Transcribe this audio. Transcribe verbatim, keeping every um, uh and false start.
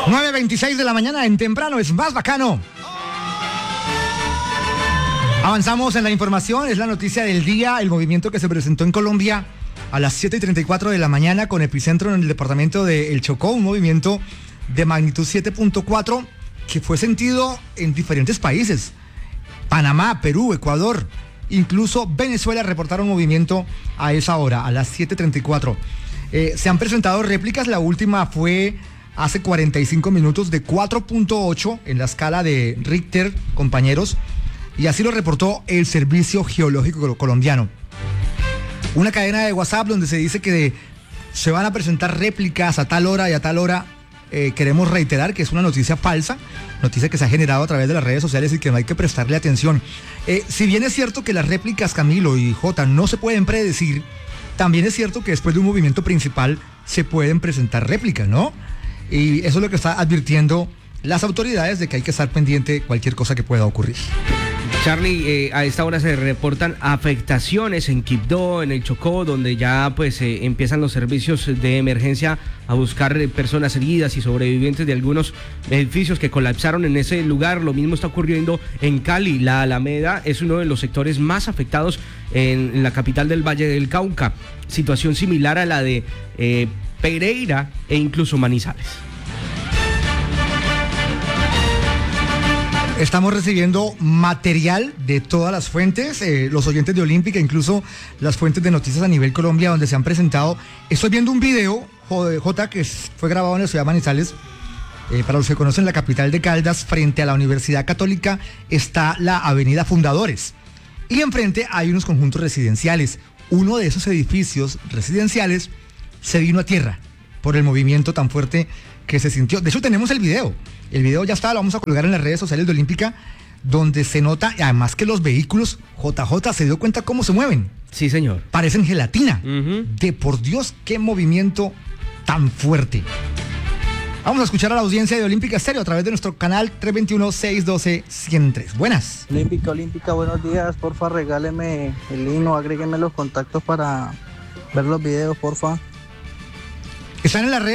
nueve veintiséis de la mañana en temprano, es más bacano. Avanzamos en la información, es la noticia del día, el movimiento que se presentó en Colombia a las siete y treinta y cuatro de la mañana con epicentro en el departamento de El Chocó, un movimiento de magnitud siete punto cuatro que fue sentido en diferentes países. Panamá, Perú, Ecuador, incluso Venezuela reportaron movimiento a esa hora, a las siete y treinta y cuatro. Eh, se han presentado réplicas, la última fue hace cuarenta y cinco minutos de cuatro punto ocho en la escala de Richter, compañeros, y así lo reportó el Servicio Geológico Colombiano. Una cadena de WhatsApp donde se dice que se van a presentar réplicas a tal hora y a tal hora. Eh, queremos reiterar que es una noticia falsa, noticia que se ha generado a través de las redes sociales y que no hay que prestarle atención. Eh, si bien es cierto que las réplicas, Camilo y Jota, no se pueden predecir, también es cierto que después de un movimiento principal se pueden presentar réplicas, ¿no? Y eso es lo que está advirtiendo las autoridades, de que hay que estar pendiente de cualquier cosa que pueda ocurrir. Charlie, eh, a esta hora se reportan afectaciones en Quibdó, en el Chocó, donde ya pues eh, empiezan los servicios de emergencia a buscar eh, personas heridas y sobrevivientes de algunos edificios que colapsaron en ese lugar. Lo mismo está ocurriendo en Cali. La Alameda es uno de los sectores más afectados en, en la capital del Valle del Cauca. Situación similar a la de eh, Pereira e incluso Manizales. Estamos recibiendo material de todas las fuentes, eh, los oyentes de Olímpica, incluso las fuentes de noticias a nivel Colombia, donde se han presentado. Estoy viendo un video, J, que fue grabado en la ciudad de Manizales. Eh, para los que conocen la capital de Caldas, frente a la Universidad Católica está la Avenida Fundadores. Y enfrente hay unos conjuntos residenciales. Uno de esos edificios residenciales se vino a tierra por el movimiento tan fuerte que se sintió. De hecho, tenemos el video. El video ya está, lo vamos a colgar en las redes sociales de Olímpica, donde se nota, y además que los vehículos, J J se dio cuenta cómo se mueven. Sí, señor. Parecen gelatina. Uh-huh. De por Dios, qué movimiento tan fuerte. Vamos a escuchar a la audiencia de Olímpica Estéreo a través de nuestro canal tres dos uno, seis uno dos, uno cero tres. Buenas. Olímpica, Olímpica, buenos días. Porfa, regáleme el himno, agréguenme los contactos para ver los videos, porfa. Están en las redes.